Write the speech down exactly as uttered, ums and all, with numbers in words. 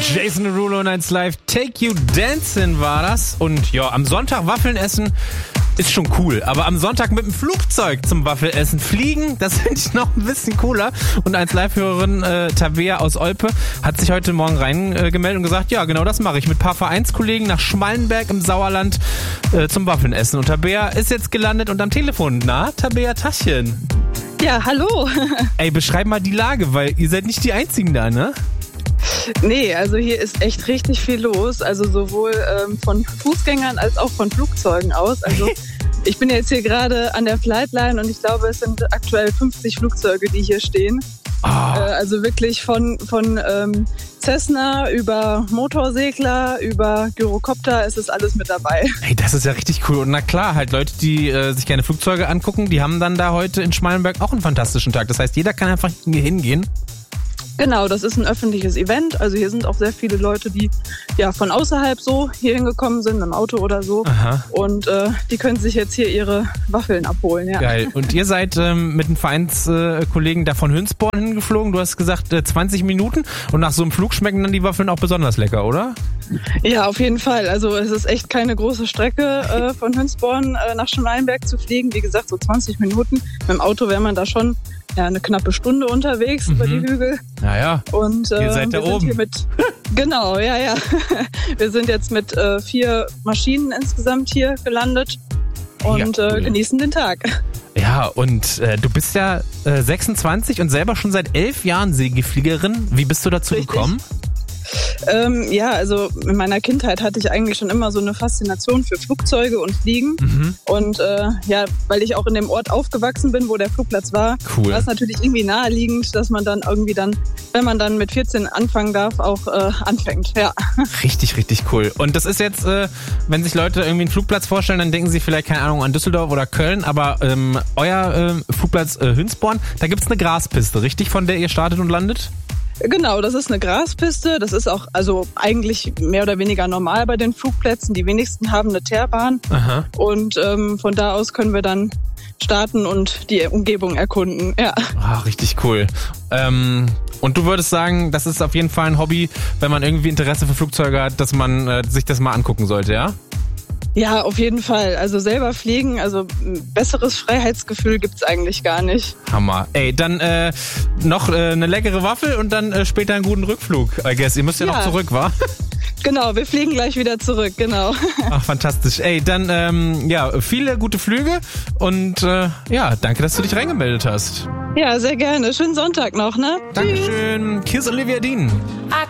Jason Derulo und eins Live, Take You Dancing war das. Und ja, am Sonntag Waffeln essen ist schon cool. Aber am Sonntag mit dem Flugzeug zum Waffelessen fliegen, das finde ich noch ein bisschen cooler. Und eins Live-Hörerin äh, Tabea aus Olpe hat sich heute Morgen reingemeldet äh, und gesagt, ja, genau das mache ich. Mit ein paar Vereinskollegen nach Schmallenberg im Sauerland äh, zum Waffeln essen. Und Tabea ist jetzt gelandet und am Telefon. Na, Tabea, Taschen. Ja, hallo. Ey, beschreib mal die Lage, weil ihr seid nicht die Einzigen da, ne? Nee, also hier ist echt richtig viel los. Also sowohl ähm, von Fußgängern als auch von Flugzeugen aus. Also ich bin jetzt hier gerade an der Flightline und ich glaube, es sind aktuell fünfzig Flugzeuge, die hier stehen. Oh. Äh, also wirklich von, von ähm, Cessna über Motorsegler, über Gyrocopter, es ist alles mit dabei. Hey, das ist ja richtig cool. Und na klar, halt Leute, die äh, sich gerne Flugzeuge angucken, die haben dann da heute in Schmallenberg auch einen fantastischen Tag. Das heißt, jeder kann einfach hier hingehen. Genau, das ist ein öffentliches Event. Also hier sind auch sehr viele Leute, die ja von außerhalb so hier hingekommen sind, im Auto oder so. Aha. Und äh, die können sich jetzt hier ihre Waffeln abholen. Ja. Geil. Und ihr seid ähm, mit den Vereinskollegen da von Hünsborn hingeflogen. Du hast gesagt äh, zwanzig Minuten. Und nach so einem Flug schmecken dann die Waffeln auch besonders lecker, oder? Ja, auf jeden Fall. Also es ist echt keine große Strecke äh, von Hünsborn äh, nach Schmallenberg zu fliegen. Wie gesagt, so zwanzig Minuten. Mit dem Auto wäre man da schon ja, eine knappe Stunde unterwegs mhm. über die Hügel. Naja, und äh, ihr seid da wir sind oben. Hier mit, genau, ja, ja. Wir sind jetzt mit äh, vier Maschinen insgesamt hier gelandet und ja, cool. äh, genießen den Tag. Ja, und äh, du bist ja äh, sechsundzwanzig und selber schon seit elf Jahren Segelfliegerin. Wie bist du dazu Richtig. gekommen? Ähm, ja, also in meiner Kindheit hatte ich eigentlich schon immer so eine Faszination für Flugzeuge und Fliegen. Mhm. Und äh, ja, weil ich auch in dem Ort aufgewachsen bin, wo der Flugplatz war, cool. war es natürlich irgendwie naheliegend, dass man dann irgendwie dann, wenn man dann mit vierzehn anfangen darf, auch äh, anfängt. Ja. Richtig, richtig cool. Und das ist jetzt, äh, wenn sich Leute irgendwie einen Flugplatz vorstellen, dann denken sie vielleicht, keine Ahnung, an Düsseldorf oder Köln, aber ähm, euer äh, Flugplatz äh, Hünsborn, da gibt's eine Graspiste, richtig, von der ihr startet und landet? Genau, das ist eine Graspiste. Das ist auch also eigentlich mehr oder weniger normal bei den Flugplätzen. Die wenigsten haben eine Teerbahn. Aha. Und ähm, von da aus können wir dann starten und die Umgebung erkunden. Ja. Ah, richtig cool. Ähm, und du würdest sagen, das ist auf jeden Fall ein Hobby, wenn man irgendwie Interesse für Flugzeuge hat, dass man äh, sich das mal angucken sollte, ja? Ja, auf jeden Fall. Also selber fliegen, also ein besseres Freiheitsgefühl gibt's eigentlich gar nicht. Hammer. Ey, dann äh, noch äh, eine leckere Waffel und dann äh, später einen guten Rückflug, I guess. Ihr müsst ja, ja. noch zurück, wa? Genau, wir fliegen gleich wieder zurück, genau. Ach, fantastisch. Ey, dann ähm, ja, viele gute Flüge und äh, ja, danke, dass du dich reingemeldet hast. Ja, sehr gerne. Schönen Sonntag noch, ne? Dankeschön. Kiss Olivia Dean.